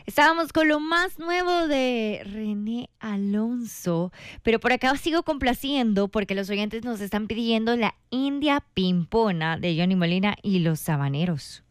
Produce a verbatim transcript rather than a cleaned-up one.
Estábamos con lo más nuevo de René Alonso, pero por acá sigo complaciendo porque los oyentes nos están pidiendo la India Pimpona de Johnny Molina y los Sabaneros.